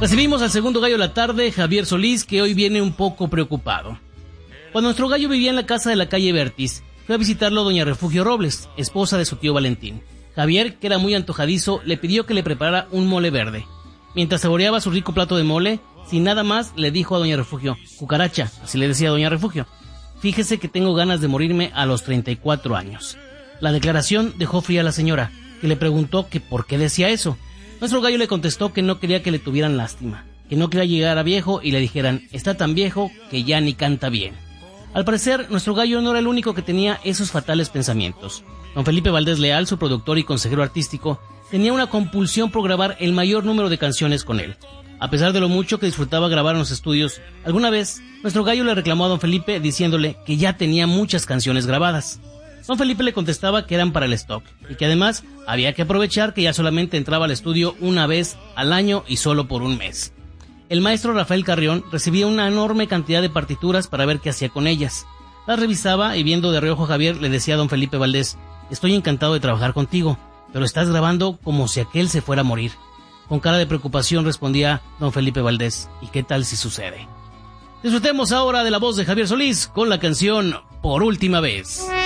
Recibimos al segundo gallo de la tarde, Javier Solís, que hoy viene un poco preocupado. Cuando nuestro gallo vivía en la casa de la calle Vertis, fue a visitarlo doña Refugio Robles, esposa de su tío Valentín. Javier, que era muy antojadizo, le pidió que le preparara un mole verde. Mientras saboreaba su rico plato de mole, sin nada más, le dijo a doña Refugio: cucaracha, así le decía a doña Refugio, fíjese que tengo ganas de morirme a los 34 años. La declaración dejó fría a la señora, que le preguntó que por qué decía eso. Nuestro gallo le contestó que no quería que le tuvieran lástima, que no quería llegar a viejo y le dijeran: está tan viejo que ya ni canta bien. Al parecer, nuestro gallo no era el único que tenía esos fatales pensamientos. Don Felipe Valdés Leal, su productor y consejero artístico, tenía una compulsión por grabar el mayor número de canciones con él. A pesar de lo mucho que disfrutaba grabar en los estudios, alguna vez nuestro gallo le reclamó a don Felipe diciéndole que ya tenía muchas canciones grabadas. Don Felipe le contestaba que eran para el stock y que además había que aprovechar que ya solamente entraba al estudio una vez al año y solo por un mes. El maestro Rafael Carrión recibía una enorme cantidad de partituras para ver qué hacía con ellas. Las revisaba y, viendo de reojo a Javier, le decía a don Felipe Valdés: estoy encantado de trabajar contigo, pero estás grabando como si aquel se fuera a morir. Con cara de preocupación respondía don Felipe Valdés: ¿y qué tal si sucede? Disfrutemos ahora de la voz de Javier Solís con la canción Por Última Vez.